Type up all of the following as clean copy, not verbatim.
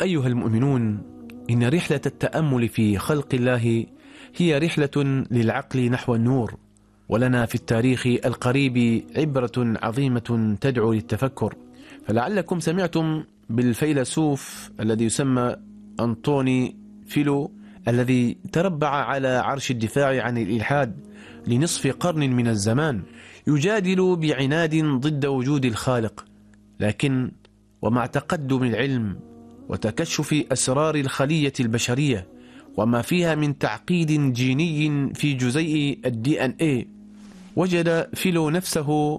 أيها المؤمنون، إن رحلة التأمل في خلق الله هي رحلة للعقل نحو النور، ولنا في التاريخ القريب عبرة عظيمة تدعو للتفكر. فلعلكم سمعتم بالفيلسوف الذي يسمى أنطوني فيلو، الذي تربع على عرش الدفاع عن الإلحاد لنصف قرن من الزمان، يجادل بعناد ضد وجود الخالق. لكن ومع تقدم العلم وتكشف أسرار الخلية البشرية وما فيها من تعقيد جيني في جزيء DNA، وجد فيلو نفسه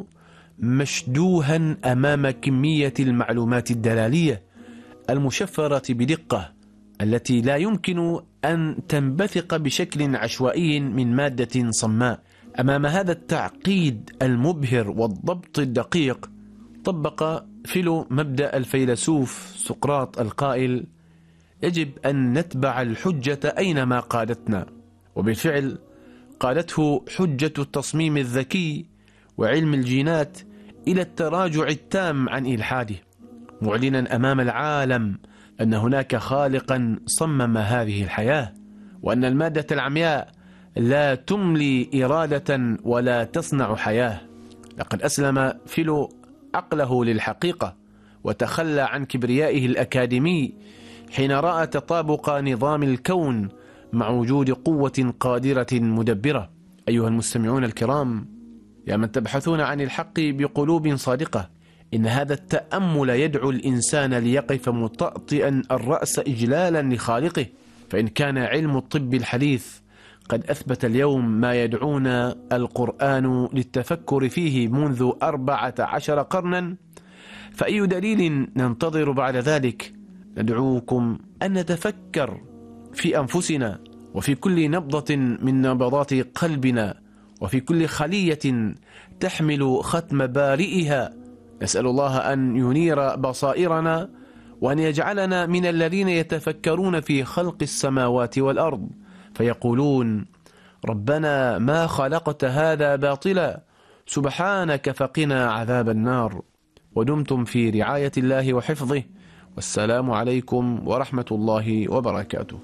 مشدوها أمام كمية المعلومات الدلالية المشفرة بدقة التي لا يمكن أن تنبثق بشكل عشوائي من مادة صماء. أمام هذا التعقيد المبهر والضبط الدقيق، طبق فيلو مبدأ الفيلسوف سقراط القائل: يجب أن نتبع الحجة أينما قادتنا. وبالفعل قادته حجة التصميم الذكي وعلم الجينات إلى التراجع التام عن إلحاده، معلنا أمام العالم أن هناك خالقا صمم هذه الحياة، وأن المادة العمياء لا تملي إرادة ولا تصنع حياة. لقد أسلم فيلو عقله للحقيقة وتخلى عن كبريائه الأكاديمي حين رأى تطابق نظام الكون مع وجود قوة قادرة مدبرة. أيها المستمعون الكرام، يا من تبحثون عن الحق بقلوب صادقة، إن هذا التأمل يدعو الإنسان ليقف مطأطئا الرأس إجلالا لخالقه. فإن كان علم الطب الحديث قد أثبت اليوم ما يدعونا القرآن للتفكر فيه منذ 14 قرنا، فأي دليل ننتظر بعد ذلك؟ ندعوكم أن نتفكر في أنفسنا، وفي كل نبضة من نبضات قلبنا، وفي كل خلية تحمل ختم بارئها. نسأل الله أن ينير بصائرنا، وأن يجعلنا من الذين يتفكرون في خلق السماوات والأرض فيقولون: ربنا ما خلقت هذا باطلا، سبحانك فقنا عذاب النار. ودمتم في رعاية الله وحفظه، والسلام عليكم ورحمة الله وبركاته.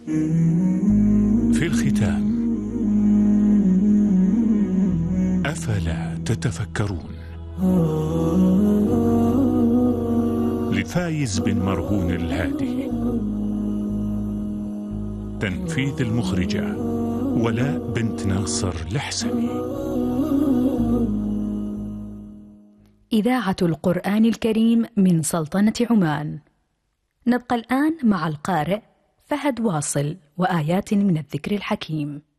في الختام، أفلا تتفكرون؟ لفايز بن مرهون الهادي. تنفيذ المخرجة ولاء بنت ناصر الحسني. إذاعة القرآن الكريم من سلطنة عمان. نبقى الآن مع القارئ فهد واصل وآيات من الذكر الحكيم.